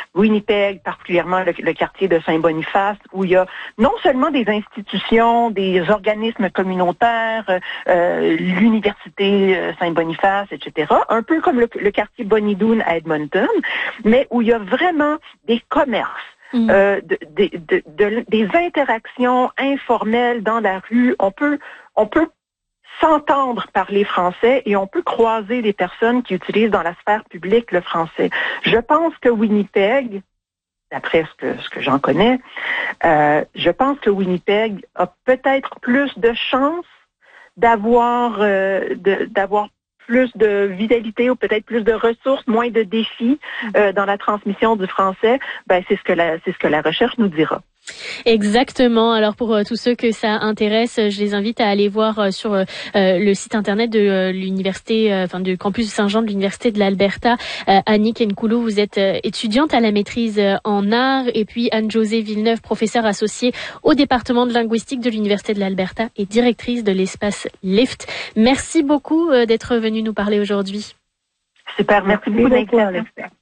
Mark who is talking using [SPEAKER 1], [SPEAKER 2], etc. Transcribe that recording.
[SPEAKER 1] Winnipeg, particulièrement le quartier de Saint-Boniface, où il y a non seulement des institutions, des organismes communautaires, l'université Saint-Boniface, etc., un peu comme le quartier Bonnie-Doon à Edmonton, mais où il y a vraiment des commerces, des interactions informelles dans la rue. On peut s'entendre parler français et on peut croiser des personnes qui utilisent dans la sphère publique le français. Je pense que Winnipeg, d'après ce que j'en connais, je pense que Winnipeg a peut-être plus de chances d'avoir plus de vitalité ou peut-être plus de ressources, moins de défis dans la transmission du français. C'est ce que la recherche nous dira.
[SPEAKER 2] Exactement. Alors pour tous ceux que ça intéresse, je les invite à aller voir sur le site internet de l'université, du campus de Saint-Jean de l'université de l'Alberta. Annick Nkoulou, vous êtes étudiante à la maîtrise en art, et puis Anne-Josée Villeneuve, professeure associée au département de linguistique de l'université de l'Alberta et directrice de l'espace Lift. Merci beaucoup d'être venue nous parler aujourd'hui.
[SPEAKER 1] Super, merci beaucoup d'être là.